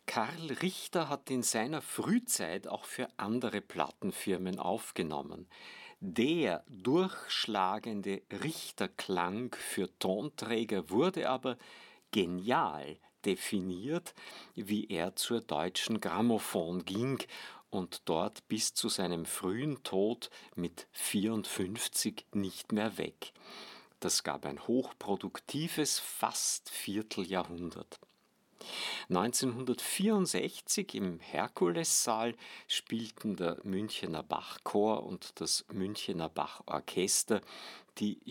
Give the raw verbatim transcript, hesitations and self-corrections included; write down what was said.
Karl Richter hat in seiner Frühzeit auch für andere Plattenfirmen aufgenommen. Der durchschlagende Richterklang für Tonträger wurde aber genial definiert, wie er zur Deutschen Grammophon ging und dort bis zu seinem frühen Tod mit vierundfünfzig nicht mehr weg. Das gab ein hochproduktives fast Vierteljahrhundert. neunzehnhundertvierundsechzig im Herkulessaal spielten der Münchener Bachchor und das Münchener Bachorchester die